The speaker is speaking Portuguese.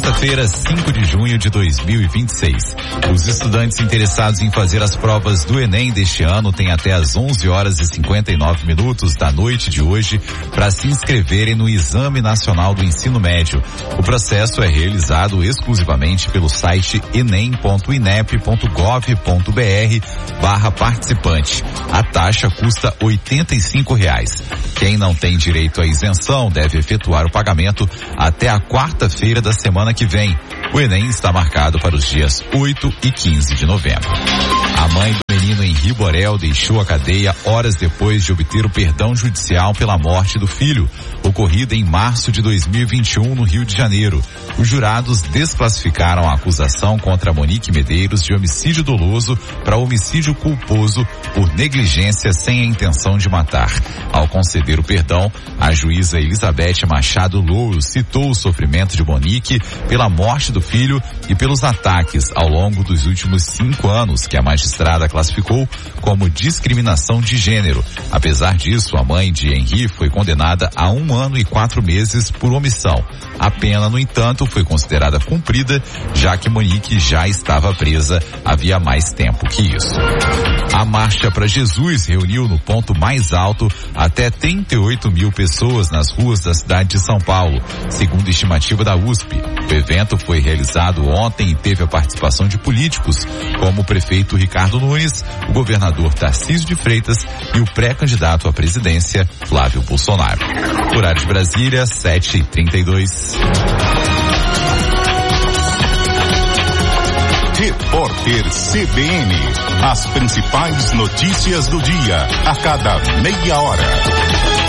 Terça-feira, 5 de junho de 2026. Os estudantes interessados em fazer as provas do Enem deste ano têm até às 11 horas e 59 minutos da noite de hoje para se inscreverem no Exame Nacional do Ensino Médio. O processo é realizado exclusivamente pelo site enem.inep.gov.br/participante. A taxa custa R$ 85. Quem não tem direito à isenção deve efetuar o pagamento até a quarta-feira da semana que vem. O Enem está marcado para os dias 8 e 15 de novembro. A mãe do menino Henri Borel deixou a cadeia horas depois de obter o perdão judicial pela morte do filho, ocorrida em março de 2021 no Rio de Janeiro. Os jurados desclassificaram a acusação contra Monique Medeiros de homicídio doloso para homicídio culposo por negligência sem a intenção de matar. Ao conceder o perdão, a juíza Elizabeth Machado Louro citou o sofrimento de Monique pela morte do filho e pelos ataques ao longo dos últimos 5 anos que a magistrada classificou como discriminação de gênero. Apesar disso, a mãe de Henri foi condenada a 1 ano e 4 meses por omissão. A pena, no entanto, foi considerada cumprida, já que Monique já estava presa havia mais tempo que isso. A Marcha para Jesus reuniu no ponto mais alto até 38 mil pessoas nas ruas da cidade de São Paulo, segundo a estimativa da USP. O evento foi realizado ontem e teve a participação de políticos, como o prefeito Ricardo Nunes, o governador Tarcísio de Freitas e o pré-candidato à presidência, Flávio Bolsonaro. Horário de Brasília, 7h32. Repórter CBN. As principais notícias do dia, a cada meia hora.